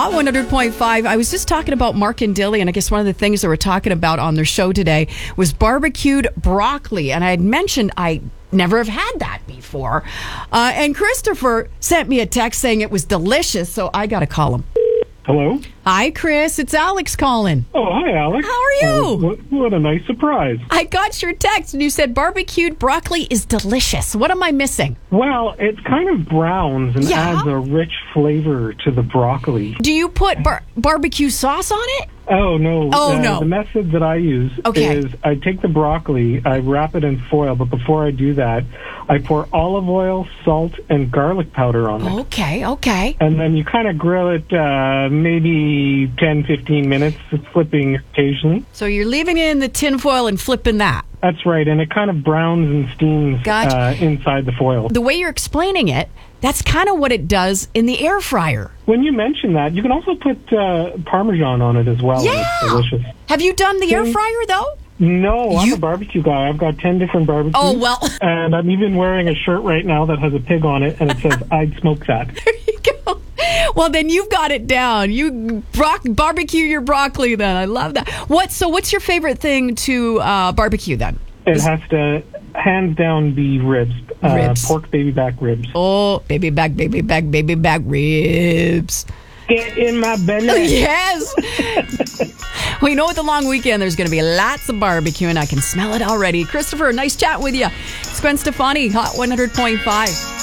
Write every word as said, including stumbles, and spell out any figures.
Hot one hundred point five. I was just talking about Mark and Dilly, and I guess one of the things that we're talking about on their show today was barbecued broccoli. And I had mentioned I never have had that before. Uh, and Christopher sent me a text saying it was delicious, so I got to call him. Hello? Hi, Chris. It's Alex calling. Oh, hi, Alex. How are you? Oh, what, what a nice surprise. I got your text, and you said barbecued broccoli is delicious. What am I missing? Well, it's kind of browns and Yeah. adds a rich flavor to the broccoli. Do you put bar- barbecue sauce on it? Oh, no. Oh, uh, no. The method that I use Okay. is I take the broccoli, I wrap it in foil, but before I do that, I pour olive oil, salt, and garlic powder on it. Okay, okay. And then you kind of grill it uh, maybe ten, fifteen minutes, flipping occasionally. So you're leaving it in the tin foil and flipping that. That's right, and it kind of browns and steams Gotcha. uh, inside the foil. The way you're explaining it, that's kind of what it does in the air fryer. When you mention that, you can also put uh, Parmesan on it as well. and Yeah. It's delicious. Have you done the air Mm. fryer, though? No, I'm You- a barbecue guy. I've got ten different barbecues. Oh, well. And I'm even wearing a shirt right now that has a pig on it, and it says, I'd smoke that. There you go. Well, then you've got it down. You bro- barbecue your broccoli then. I love that. What? So what's your favorite thing to uh, barbecue then? It has to, hands down, be ribs. Uh, Ribs. Pork baby back ribs. Oh, baby back, baby back, baby back ribs. Get in my belly. Yes. Well, you know, with the long weekend, there's going to be lots of barbecue, and I can smell it already. Christopher, nice chat with you. It's Gwen Stefani, Hot one hundred point five.